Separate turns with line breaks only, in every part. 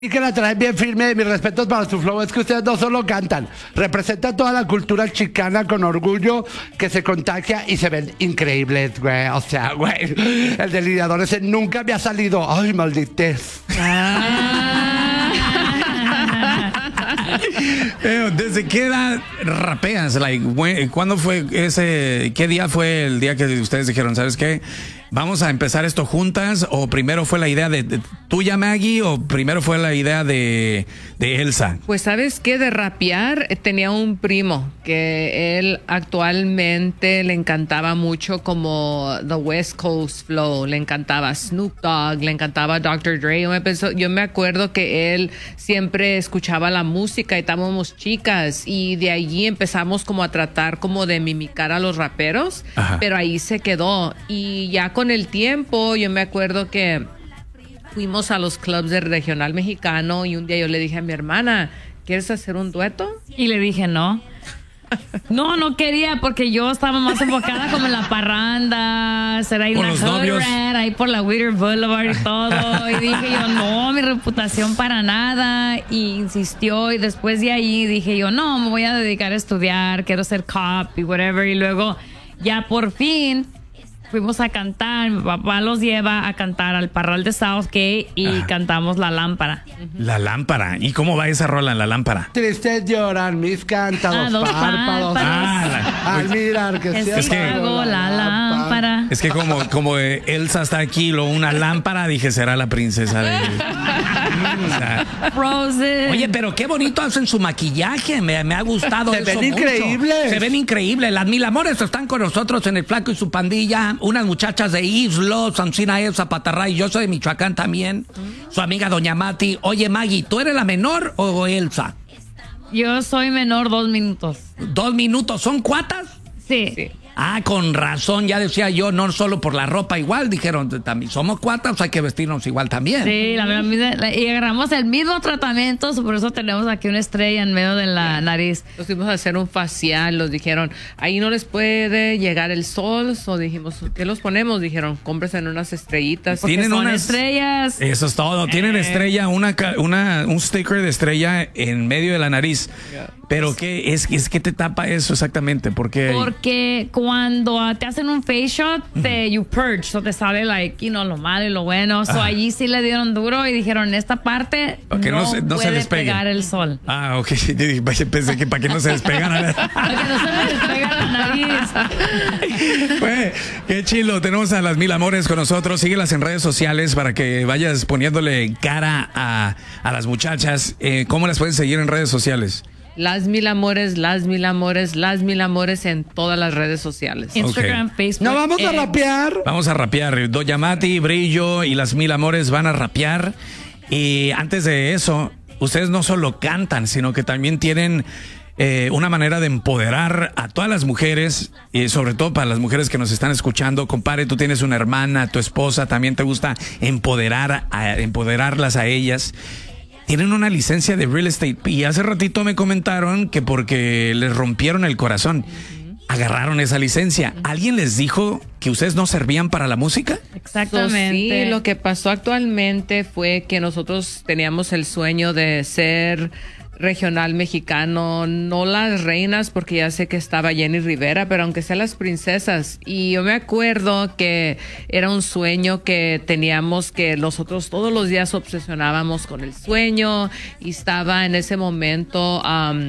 Y que la traen bien firme, mis respetos para su flow, es que ustedes no solo cantan, representan toda la cultura chicana con orgullo que se contagia y se ven increíbles, güey. O sea, güey, el delineador ese nunca me ha salido. Ay, malditez.
¿Desde qué edad rapeas? ¿Cuándo fue qué día fue el día que ustedes dijeron, ¿sabes qué? ¿Vamos a empezar esto juntas? ¿O primero fue la idea de tuya, Maggie? ¿O primero fue la idea de Elsa?
Pues, ¿sabes qué? De rapear, tenía un primo que él actualmente le encantaba mucho como The West Coast Flow, le encantaba Snoop Dogg, le encantaba Dr. Dre. Yo me acuerdo que él siempre escuchaba la música y estábamos chicas y de allí empezamos como a tratar como de mimicar a los raperos. Ajá. Pero ahí se quedó y ya con el tiempo yo me acuerdo que fuimos a los clubs de regional mexicano y un día yo le dije a mi hermana, ¿quieres hacer un dueto?
Y le dije no. No quería porque yo estaba más enfocada como en la parranda, será ahí una Red, ahí por la Whittier Boulevard y todo. Y dije yo, no, mi reputación para nada. Y insistió y después de ahí dije yo, no, me voy a dedicar a estudiar, quiero ser cop y whatever. Y luego ya por fin fuimos a cantar, mi papá los lleva a cantar al Parral de Southgate y cantamos La Lámpara.
La Lámpara. ¿Y cómo va esa rola en La Lámpara?
Tristes lloran mis cántaros, párpados. Al mirar que se
hago la lámpara.
Es que como Elsa está aquí, una lámpara, dije, será la princesa de...
Frozen.
Oye, pero qué bonito hacen su maquillaje, me ha gustado eso mucho.
Se ven increíbles.
Se ven increíbles. Las Mil Amores están con nosotros en El Flaco y su pandilla. Unas muchachas de Islo, Sancina Elsa Patarray, yo soy de Michoacán también. Su amiga Doña Mati. Oye, Maggie, ¿tú eres la menor o Elsa?
Yo soy menor 2 minutos.
2 minutos, ¿son cuatas?
Sí.
Ah, con razón, ya decía yo, no solo por la ropa igual, dijeron, también somos cuatas, hay que vestirnos igual también.
Sí, y agarramos el mismo tratamiento, por eso tenemos aquí una estrella en medio de la nariz.
Nos fuimos a hacer un facial, nos dijeron, ahí no les puede llegar el sol, o dijimos, ¿qué los ponemos? Dijeron, cómprense en unas estrellitas.
Tienen unas
estrellas.
Eso es todo, tienen estrella, un sticker de estrella en medio de la nariz. Yeah. Pero ¿qué es que te tapa eso exactamente? Porque
cuando te hacen un face shot, you purge, so te sale lo malo y lo bueno. So allí sí le dieron duro y dijeron, en esta parte no puede pegar el sol.
Ah, ok. Pensé que para que no se despegara.
Para que no se me despegara la nariz.
Pues, qué chilo. Tenemos a Las Mil Amores con nosotros. Síguelas en redes sociales para que vayas poniéndole cara a las muchachas. ¿Cómo las pueden seguir en redes sociales?
Las Mil Amores, Las Mil Amores, Las Mil Amores en todas las redes sociales.
Instagram, Facebook.
No, vamos a rapear.
Vamos a rapear. Doña Mati, Brillo y Las Mil Amores van a rapear. Y antes de eso, ustedes no solo cantan, sino que también tienen una manera de empoderar a todas las mujeres, y sobre todo para las mujeres que nos están escuchando. Compadre, tú tienes una hermana, tu esposa, también te gusta empoderarlas a ellas. Tienen una licencia de real estate y hace ratito me comentaron que porque les rompieron el corazón, agarraron esa licencia. ¿Alguien les dijo que ustedes no servían para la música?
Exactamente.
Sí, lo que pasó actualmente fue que nosotros teníamos el sueño de ser regional mexicano, no las reinas, porque ya sé que estaba Jenny Rivera, pero aunque sea las princesas. Y yo me acuerdo que era un sueño que teníamos, que nosotros todos los días obsesionábamos con el sueño, y estaba en ese momento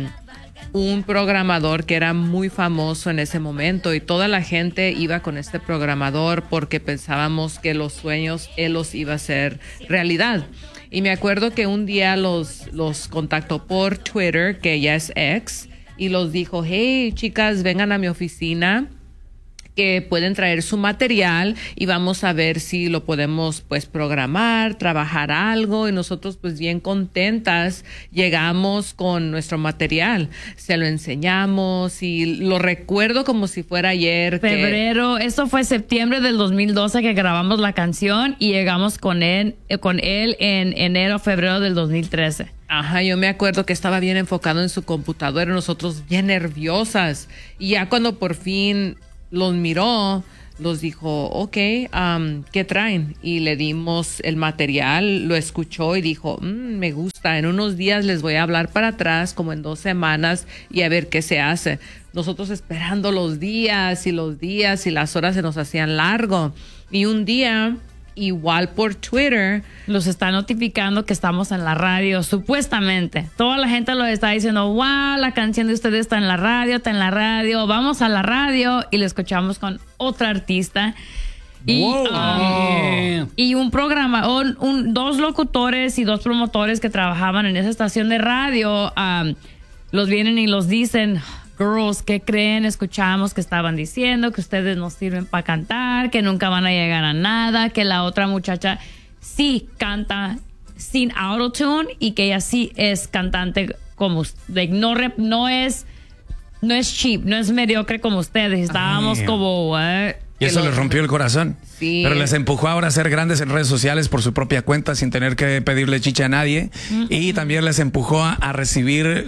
un programador que era muy famoso en ese momento, y toda la gente iba con este programador porque pensábamos que los sueños él los iba a hacer realidad. Y me acuerdo que un día los contactó por Twitter, que ya es X, y los dijo, hey, chicas, vengan a mi oficina, que pueden traer su material y vamos a ver si lo podemos pues programar, trabajar algo. Y nosotros pues bien contentas llegamos con nuestro material, se lo enseñamos y lo recuerdo como si fuera ayer.
Febrero, esto fue septiembre del 2012 que grabamos la canción y llegamos con él en enero, febrero del 2013.
Ajá, yo me acuerdo que estaba bien enfocado en su computadora, nosotros bien nerviosas, y ya cuando por fin los miró, nos dijo, ok, ¿qué traen? Y le dimos el material, lo escuchó y dijo, me gusta, en unos días les voy a hablar para atrás, como en 2 semanas, y a ver qué se hace. Nosotros esperando los días y las horas se nos hacían largo. Y un día, igual por Twitter,
los está notificando que estamos en la radio, supuestamente. Toda la gente lo está diciendo, wow, la canción de ustedes está en la radio, vamos a la radio, y lo escuchamos con otra artista. Y, y un programa, 2 locutores y 2 promotores que trabajaban en esa estación de radio, los vienen y los dicen, girls, ¿qué creen? Escuchamos que estaban diciendo que ustedes no sirven para cantar, que nunca van a llegar a nada, que la otra muchacha sí canta sin autotune y que ella sí es cantante como no es cheap, no es mediocre como ustedes. Estábamos como
y eso les rompió el corazón.
Sí.
Pero les empujó ahora a ser grandes en redes sociales por su propia cuenta sin tener que pedirle chicha a nadie. Y también les empujó a recibir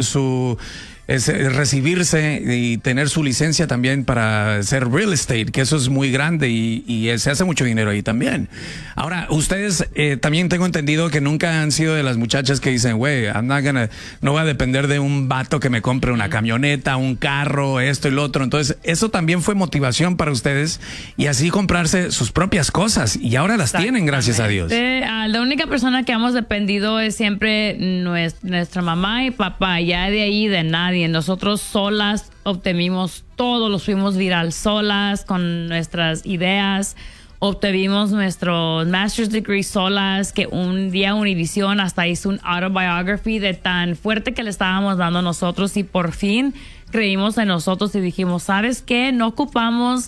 recibirse y tener su licencia también para hacer real estate, que eso es muy grande y se hace mucho dinero ahí también. Ahora, ustedes también tengo entendido que nunca han sido de las muchachas que dicen, güey, no voy a depender de un vato que me compre una camioneta, un carro, esto y lo otro. Entonces, eso también fue motivación para ustedes y así comprarse sus propias cosas y ahora las tienen, gracias a Dios.
La única persona que hemos dependido es siempre nuestra mamá y papá, ya de ahí de nadie. Nosotros solas obtuvimos todo, los fuimos viral solas con nuestras ideas, obtuvimos nuestro master's degree solas, que un día Univision hasta hizo un autobiography de tan fuerte que le estábamos dando a nosotros y por fin creímos en nosotros y dijimos, ¿sabes qué? No ocupamos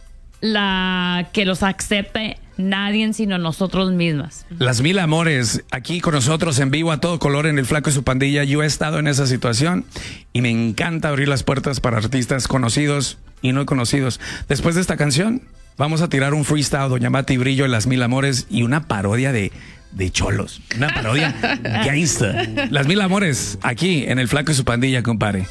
que los acepte nadie sino nosotros mismas.
Las Mil Amores, aquí con nosotros en vivo a todo color en El Flaco y su Pandilla. Yo he estado en esa situación y me encanta abrir las puertas para artistas conocidos y no conocidos. Después de esta canción, vamos a tirar un freestyle, Doña Mati Brillo en Las Mil Amores y una parodia de cholos. Una parodia gangsta. Las Mil Amores, aquí en El Flaco y su Pandilla, compadre.